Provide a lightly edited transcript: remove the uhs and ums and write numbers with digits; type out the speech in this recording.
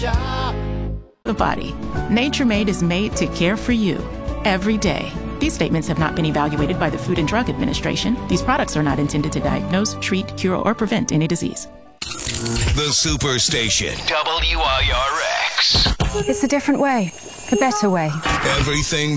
The body. Nature Made is made to care for you every day. These statements have not been evaluated by the Food and Drug Administration. These products are not intended to diagnose, treat, cure, or prevent any disease. The Superstation. WIRX. It's a different way. A better way. Everything